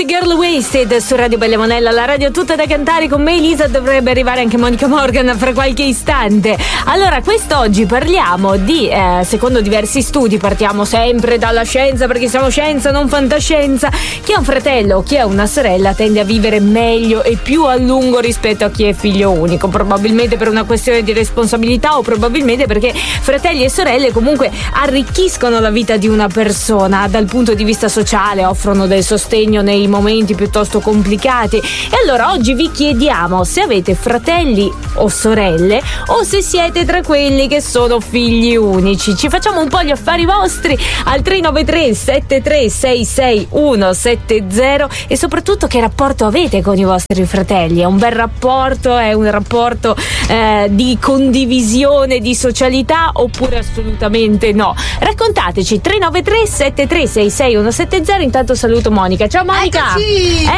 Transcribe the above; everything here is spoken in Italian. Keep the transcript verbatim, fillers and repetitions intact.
Tutti Girl Wasted su Radio Bella Monella, la radio tutta da cantare. Con me Elisa, dovrebbe arrivare anche Monica Morgan fra qualche istante. Allora, quest'oggi parliamo di, eh, secondo diversi studi, partiamo sempre dalla scienza perché siamo scienza, non fantascienza. Chi ha un fratello o chi ha una sorella tende a vivere meglio e più a lungo rispetto a chi è figlio unico, probabilmente per una questione di responsabilità o probabilmente perché fratelli e sorelle comunque arricchiscono la vita di una persona dal punto di vista sociale, offrono del sostegno nei momenti piuttosto complicati. E allora oggi vi chiediamo se avete fratelli o sorelle o se siete tra quelli che sono figli unici. Ci facciamo un po' gli affari vostri al tre nove tre sette tre sei sei uno sette zero e soprattutto che rapporto avete con i vostri fratelli. È un bel rapporto? È un rapporto eh, di condivisione, di socialità oppure assolutamente no? Raccontateci. Tre nove tre sette tre sei sei uno sette zero. Intanto saluto Monica. Ciao Monica. Eccoci.